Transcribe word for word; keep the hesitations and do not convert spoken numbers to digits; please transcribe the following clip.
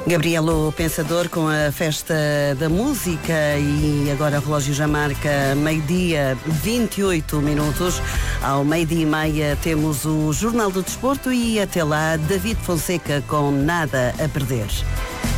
Gabrielo Pensador com a Festa da Música e agora o relógio já marca meio-dia, vinte e oito minutos. Ao meio-dia e meia temos o Jornal do Desporto e até lá David Fonseca com Nada a Perder.